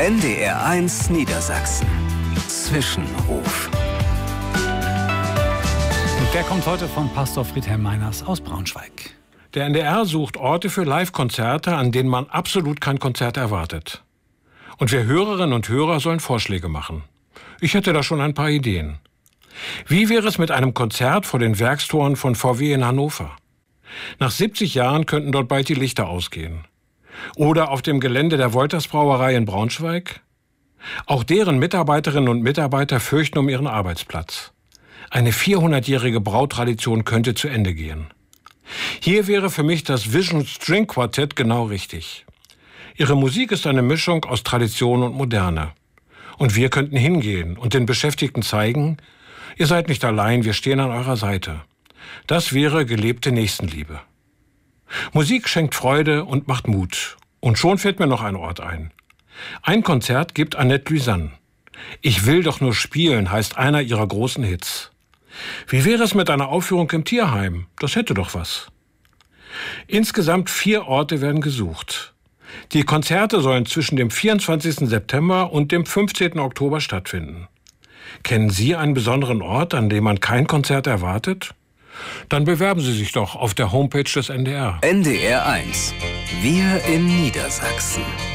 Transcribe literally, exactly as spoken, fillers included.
N D R eins Niedersachsen. Zwischenruf. Und der kommt heute von Pastor Friedhelm Meiners aus Braunschweig. Der N D R sucht Orte für Live-Konzerte, an denen man absolut kein Konzert erwartet. Und wir Hörerinnen und Hörer sollen Vorschläge machen. Ich hätte da schon ein paar Ideen. Wie wäre es mit einem Konzert vor den Werkstoren von V W in Hannover? Nach siebzig Jahren könnten dort bald die Lichter ausgehen. Oder auf dem Gelände der Wolters Brauerei in Braunschweig? Auch deren Mitarbeiterinnen und Mitarbeiter fürchten um ihren Arbeitsplatz. Eine vierhundertjährige Brautradition könnte zu Ende gehen. Hier wäre für mich das Vision String Quartett genau richtig. Ihre Musik ist eine Mischung aus Tradition und Moderne. Und wir könnten hingehen und den Beschäftigten zeigen, ihr seid nicht allein, wir stehen an eurer Seite. Das wäre gelebte Nächstenliebe. Musik schenkt Freude und macht Mut. Und schon fällt mir noch ein Ort ein. Ein Konzert gibt Annette Lüsanne. Ich will doch nur spielen, heißt einer ihrer großen Hits. Wie wäre es mit einer Aufführung im Tierheim? Das hätte doch was. Insgesamt vier Orte werden gesucht. Die Konzerte sollen zwischen dem vierundzwanzigsten September und dem fünfzehnten Oktober stattfinden. Kennen Sie einen besonderen Ort, an dem man kein Konzert erwartet? Dann bewerben Sie sich doch auf der Homepage des N D R. N D R eins. Wir in Niedersachsen.